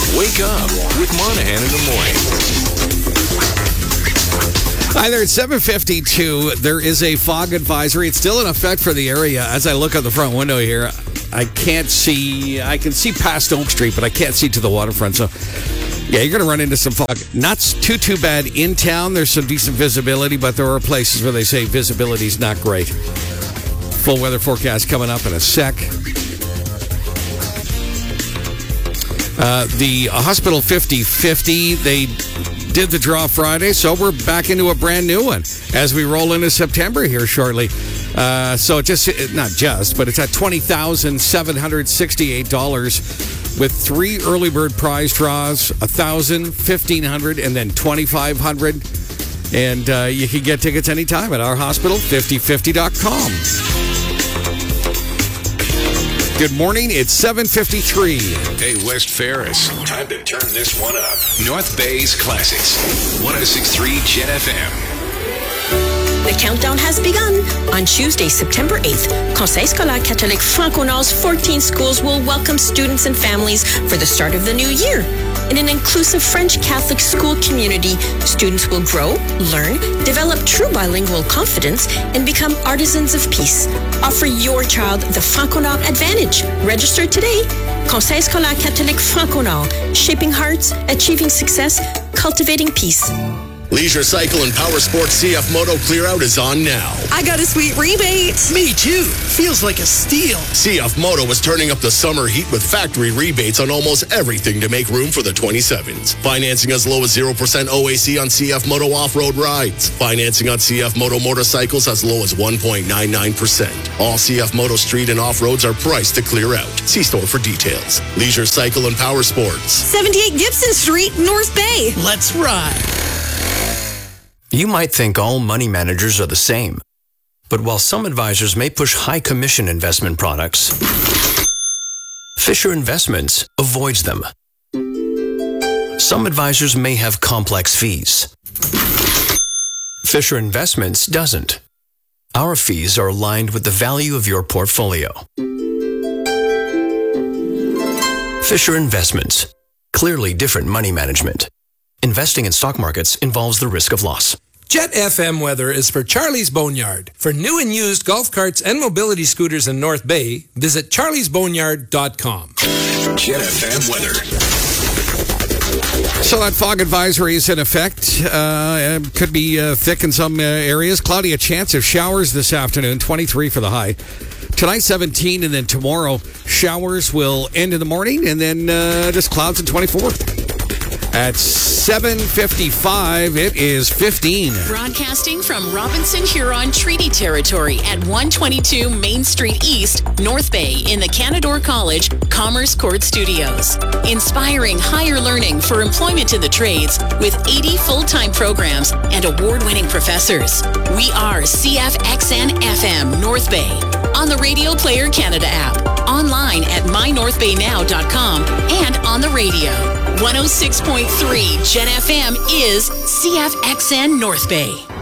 Wake up with Monahan in the morning. Hi there, it's 7:52. There is a fog advisory. It's still in effect for the area. As I look out the front window here, I can see past Oak Street, but I can't see to the waterfront. So, yeah, you're going to run into some fog. Not too bad in town. There's some decent visibility, but there are places where they say visibility is not great. Full weather forecast coming up in a sec. The Hospital 50/50, they did the draw Friday, so we're back into a brand new one as we roll into September here shortly. So but it's at $20,768 with 3 early bird prize draws, $1,000, $1,500, and then $2,500. And you can get tickets anytime at our hospital, 5050.com. Good morning, it's 7:53. Hey, West Ferris, time to turn this one up. North Bay's Classics, 106.3 Gen FM. The countdown has begun. On Tuesday, September 8th, Conseil Scolaire Catholique Franco-Nord's 14 schools will welcome students and families for the start of the new year. In an inclusive French Catholic school community, students will grow, learn, develop true bilingual confidence, and become artisans of peace. Offer your child the Franco-Nord advantage. Register today. Conseil Scolaire Catholique Franco-Nord, shaping hearts, achieving success, cultivating peace. Leisure Cycle and Power Sports CF Moto Clear Out is on now. I got a sweet rebate. Me too. Feels like a steal. CF Moto is turning up the summer heat with factory rebates on almost everything to make room for the 27s. Financing as low as 0% OAC on CF Moto off-road rides. Financing on CF Moto motorcycles as low as 1.99%. All CF Moto street and off-roads are priced to clear out. See store for details. Leisure Cycle and Power Sports. 78 Gibson Street, North Bay. Let's ride. You might think all money managers are the same. But while some advisors may push high commission investment products, Fisher Investments avoids them. Some advisors may have complex fees. Fisher Investments doesn't. Our fees are aligned with the value of your portfolio. Fisher Investments. Clearly different money management. Investing in stock markets involves the risk of loss. Jet FM weather is for Charlie's Boneyard. For new and used golf carts and mobility scooters in North Bay, visit charliesboneyard.com. Jet FM weather. So that fog advisory is in effect. Could be thick in some areas. Cloudy, a chance of showers this afternoon, 23 for the high. Tonight, 17, and then tomorrow, showers will end in the morning, and then just clouds at 24. At 7:55, it is 15. Broadcasting from Robinson Huron Treaty Territory at 122 Main Street East, North Bay in the Canadore College Commerce Court Studios. Inspiring higher learning for employment in the trades with 80 full-time programs and award-winning professors. We are CFXN FM North Bay on the Radio Player Canada app, online at mynorthbaynow.com, and on the radio. 106.3 Gen FM is CFXN North Bay.